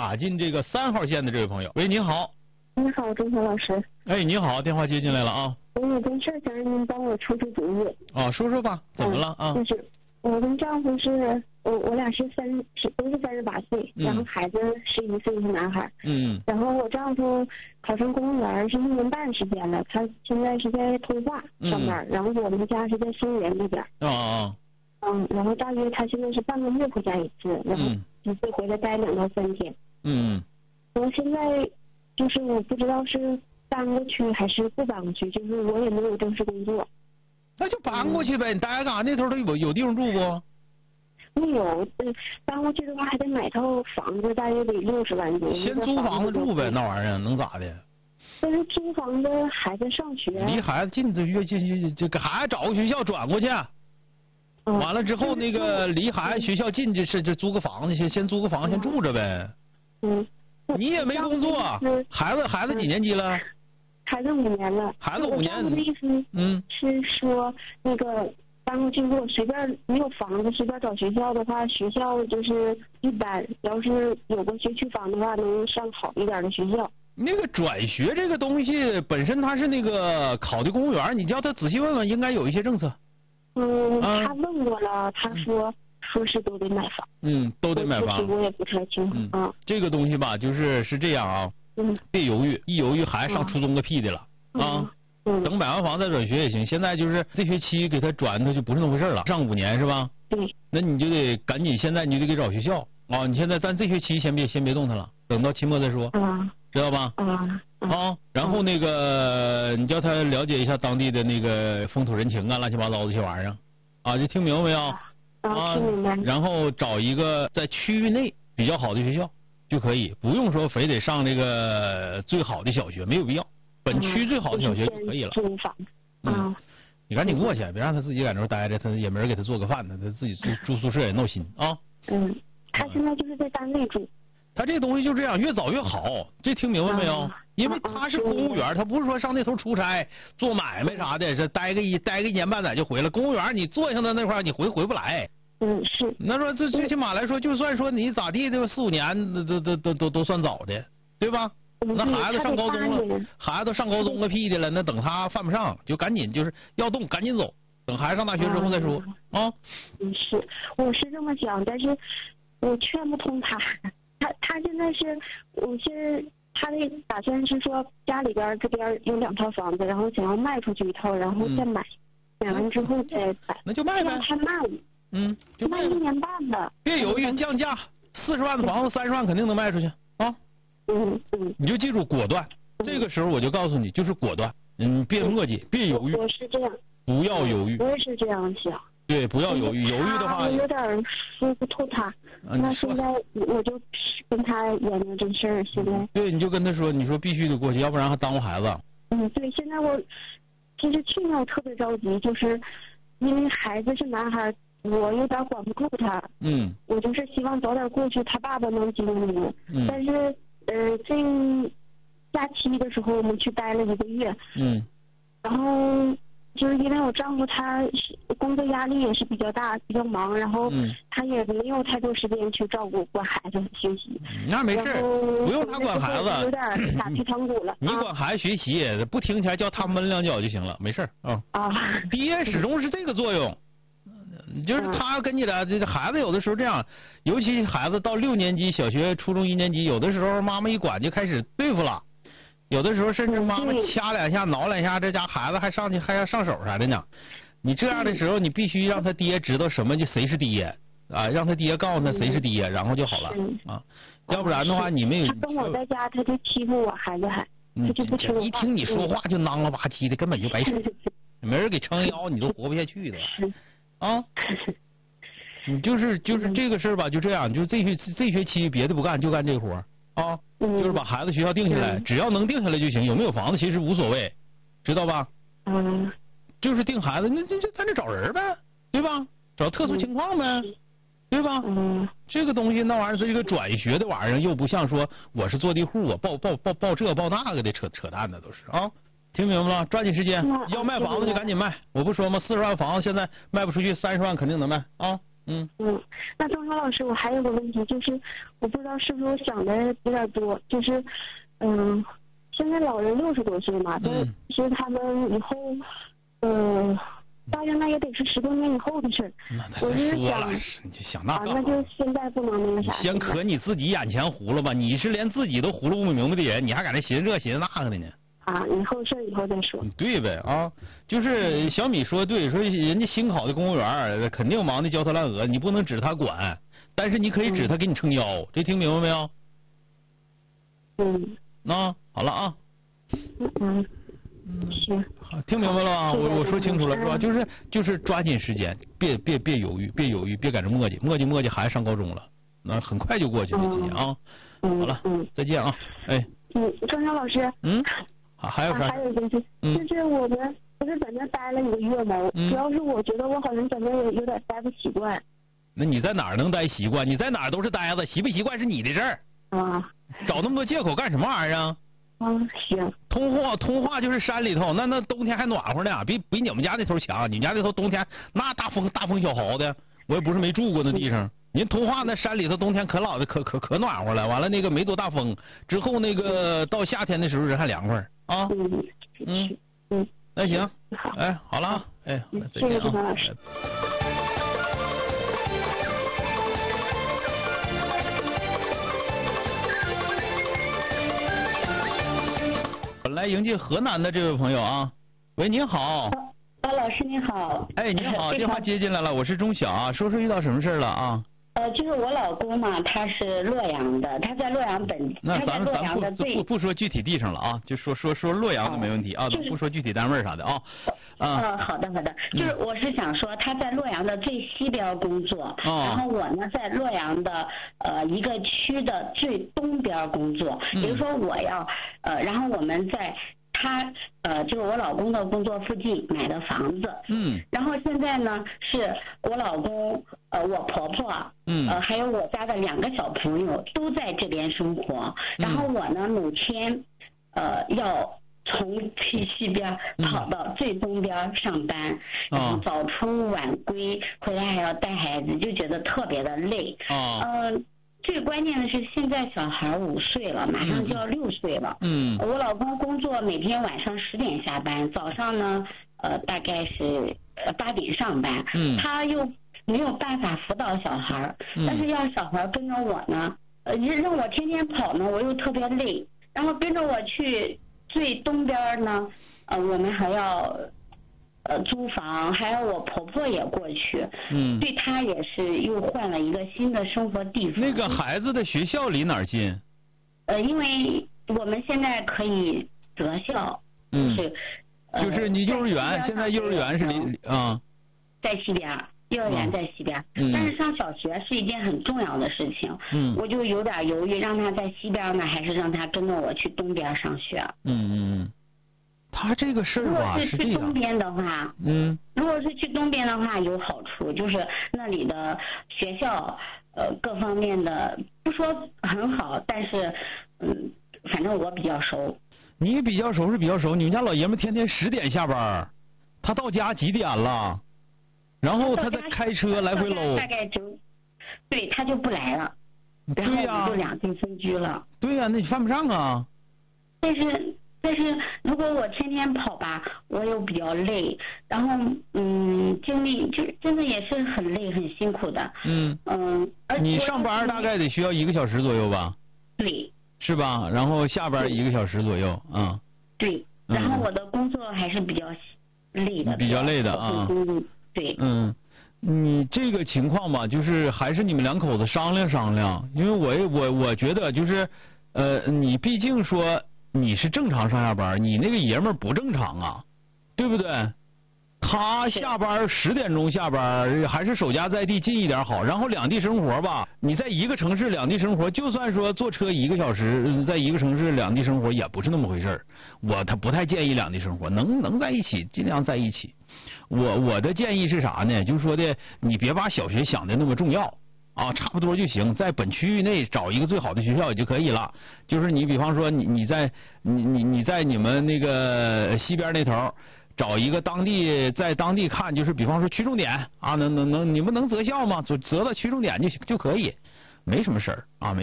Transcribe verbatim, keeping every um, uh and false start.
打进这个三号线的这位朋友。喂，您好。 你好，钟晓老师。 哎，你好，电话接进来了啊。 我有件事想让您帮我出出主意。 啊，说说吧，怎么了啊？ 嗯、就是我跟丈夫是，我我俩是三是都是三十八岁， 嗯、 然后孩子十一岁是男孩。 嗯。 然后我丈夫考上公务员是一年半时间了，他现在是在通化上班，嗯、然后我们家是在松原那边。 啊啊。 嗯，然后大约他现在是半个月回家一次，然后一次回来待两到三天。 嗯。 我现在就是我不知道是搬过去还是不搬过去，就是我也没有正式工作。 那就搬过去呗，嗯、你待干啥？那头都有有地方住不？ 没有，搬过去的话还得买套房子，大约得六十万多。 先租房子住呗，那玩意儿能咋的？ 但是租房子孩子上学， 离孩子近，就越近就就给孩子找个学校转过去。嗯、完了之后，那个离孩子学校近，就是就租个房子，先先租个房子先住着呗。 嗯。 你也没工作，孩子孩子几年级了？ 孩子五年了。 孩子五年。 我的意思，嗯，是说那个搬过去，如果随便没有房子，随便找学校的话，学校就是一般。要是有个学区房的话，能上好一点的学校。 那个转学这个东西本身它是那个考的公务员，你叫他仔细问问，应该有一些政策。 嗯，啊、他问过了，他说。说是都得买房， 嗯，都得买房。 我也不太清楚啊、嗯。 这个东西吧，就是是这样啊，嗯，别犹豫，一犹豫孩子上初中个屁的了、嗯、啊。嗯。等买完房再转学也行。现在就是这学期给他转，他就不是那么回事了。上五年是吧？ 对。 那你就得赶紧，现在你就得给找学校啊！你现在咱这学期先别先别动他了，等到期末再说。啊。知道吧？ 啊。 啊。然后那个，你叫他了解一下当地的那个风土人情啊，乱七八糟这些玩意儿啊，就听明白没有？ 啊啊，然后找一个在区域内比较好的学校就可以，不用说非得上这个最好的小学，没有必要，本区最好的小学就可以了。 租房。 嗯，你赶紧过去，别让他自己在那儿待着，他也没人给他做个饭呢，他自己住住宿舍也闹心啊。 嗯，他现在就是在单位住。 他这东西就这样，越早越好，这听明白没有？因为他是公务员，他不是说上那头出差做买卖啥的，是待个一待个一年半载就回来。公务员你坐下到那块儿，你回回不来。 嗯，是。 那说这最起码来说，就算说你咋地的四五年，都都都都都算早的，对吧？那孩子上高中了，孩子都上高中个屁的了，那等他犯不上，就赶紧就是要动赶紧走，等孩子上大学之后再说啊。 嗯，是，我是这么想，但是我劝不通他。他他现在是，我是他的打算是说家里边这边有两套房子，然后想要卖出去一套，然后再买，嗯、买完之后再买。 那就卖呗。 太慢了。 嗯，就卖一年半的。 别犹豫，降价，四十万的房子三十万肯定能卖出去啊。 嗯嗯。 你就记住果断，嗯、这个时候我就告诉你，就是果断，嗯，别磨叽，别犹豫。 我是这样。 不要犹豫。 我也是这样想。 对，不要犹豫，犹豫的话， 我有点说不透他。啊、那现在我就跟他研究这事儿，现在。 对，你就跟他说，你说必须得过去，要不然还耽误孩子。 嗯，对，现在我其实去年我特别着急，就是因为孩子是男孩，我有点管不住他。嗯。我就是希望早点过去，他爸爸能经历。嗯。但是呃，这假期的时候我们去待了一个月。嗯。然后。就是因为我丈夫他工作压力也是比较大，比较忙，然后他也没有太多时间去照顾管孩子学习。 那没事，不用他管孩子， 有点打退堂鼓了。 你管孩子学习，不听起来叫他闷两脚就行了，没事啊。啊。爹始终是这个作用，就是他跟你的这孩子有的时候这样，尤其孩子到六年级、小学、初中一年级，有的时候妈妈一管就开始对付了。有的时候甚至妈妈掐两下挠两下，这家孩子还上去还要上手啥的呢。你这样的时候，你必须让他爹知道什么就谁是爹啊，让他爹告诉他谁是爹，然后就好了啊。要不然的话，你没有。 他跟我在家，他就欺负我孩子还，他就不听话。 一听你说话就囔了吧唧的，根本就白说，没人给撑腰，你都活不下去的啊。你就是就是这个事儿吧，就这样，就是这学这学期别的不干，就干这个活啊。就是把孩子学校定下来，只要能定下来就行。有没有房子其实无所谓，知道吧？嗯。就是定孩子，那那就在那找人呗，对吧？找特殊情况呗，对吧？嗯。这个东西那玩意儿，这个转学的玩意儿，又不像说我是坐地户啊，报报报报这报那个的扯扯淡的都是啊。听明白了？抓紧时间，要卖房子就赶紧卖。我不说吗？四十万房子现在卖不出去，三十万肯定能卖啊。 嗯嗯，那钟超老师，我还有个问题，就是我不知道是不是我想的有点多，就是嗯，现在老人六十多岁嘛，但是其实他们以后，嗯。大约那也得是十多年以后的事儿。我就是想， 你就想那啊，那就现在不能那个啥。 先可你自己眼前糊了吧？你是连自己都糊弄不明白的人，你还搁那寻思这寻思那个的呢？ 啊，以后事以后再说。 对呗啊，就是小米说对，说人家新考的公务员肯定忙得焦头烂额，你不能指他管，但是你可以指他给你撑腰，嗯、这听明白没有？ 嗯。 那好了啊。 嗯嗯。行， 听明白了吧？我我说清楚了是吧？就是就是抓紧时间，别别别犹豫，别犹豫，别在这磨叽磨叽磨叽，孩子上高中了，那很快就过去了，今年啊。好了，再见啊，哎。 嗯，张超老师。 嗯。还有啥？ 还有一件事，就是我们不是在那待了一个月吗？主要是我觉得我好像在那有有点待不习惯。 那你在哪儿能待习惯？你在哪儿都是呆子，习不习惯是你的事儿。 啊。 找那么多借口干什么玩意儿啊？ 啊，行。 通化通化就是山里头，那那冬天还暖和呢，比比你们家那头强。你们家那头冬天那大风大风小嚎的，我也不是没住过那地方。您通化那山里头冬天可老的可可可暖和了，完了那个没多大风，之后那个到夏天的时候人还凉快啊。 嗯嗯嗯， 那行，哎，好了，哎，再见啊。来迎接河南的这位朋友啊，喂，您好。 高老师您好。 哎，您好，电话接进来了，我是钟晓啊，说说遇到什么事了啊？ 呃，就是我老公嘛，他是洛阳的，他在洛阳本， 那咱们咱不不不说具体地上了啊，就说说说洛阳的没问题啊，不说具体单位啥的啊。 啊，好的好的，就是我是想说他在洛阳的最西边工作，然后我呢在洛阳的呃一个区的最东边工作，比如说我要呃，然后我们在。他呃，就是我老公的工作附近买的房子， 嗯， 然后现在呢，是我老公呃，我婆婆， 嗯， 呃，还有我家的两个小朋友都在这边生活，然后我呢每天呃要从最西边跑到最东边上班， 嗯、 然后早出晚归，回来还要带孩子，就觉得特别的累， 啊， 呃。最关键的是，现在小孩五岁了，马上就要六岁了。 嗯， 我老公工作每天晚上十点下班，早上呢，呃，大概是呃八点上班。 嗯， 他又没有办法辅导小孩， 嗯、 但是要小孩跟着我呢，呃，让我天天跑呢，我又特别累。然后跟着我去最东边呢，呃，我们还要。呃，租房，还有我婆婆也过去， 嗯， 对她也是又换了一个新的生活地方。 那个孩子的学校离哪儿近？ 呃，因为我们现在可以择校， 嗯， 就是、 呃、就是你幼儿园，现在幼儿园是离啊， 在西边，幼儿园在西边、 嗯， 但是上小学是一件很重要的事情， 嗯， 我就有点犹豫，让他在西边呢，还是让他跟着我去东边上学？ 嗯嗯嗯。他这个事儿吧， 如果是去东边的话， 嗯， 如果是去东边的话有好处，就是那里的学校呃各方面的不说很好，但是嗯，反正我比较熟。 你比较熟是比较熟，你们家老爷们天天十点下班，他到家几点了？然后他再开车来回搂。 大概就，对，他就不来了。 对呀、啊。 然后我们就两地分居了。 对呀、啊，那你犯不上啊。 但是。但是如果我天天跑吧，我又比较累，然后嗯，精力就真的也是很累很辛苦的。 嗯嗯，而你上班大概得需要一个小时左右吧？ 对。 是吧？然后下班一个小时左右啊、嗯。 对，然后我的工作还是比较累的。 比较累的啊。 嗯，对。 嗯，你这个情况吧，就是还是你们两口子商量商量，因为我我我觉得就是呃，你毕竟说。你是正常上下班，你那个爷们儿不正常啊，对不对？他下班十点钟下班，还是守家在地近一点好。然后两地生活吧，你在一个城市两地生活，就算说坐车一个小时，在一个城市两地生活也不是那么回事儿。我他不太建议两地生活，能能在一起尽量在一起。我我的建议是啥呢？就是说的，你别把小学想的那么重要。啊，差不多就行，在本区域内找一个最好的学校也就可以了。就是你比方说你你在你你你在你们那个西边那头找一个当地在当地看，就是比方说区重点啊，能能能，你们能择校吗？择择到区重点就就可以，没什么事儿啊。没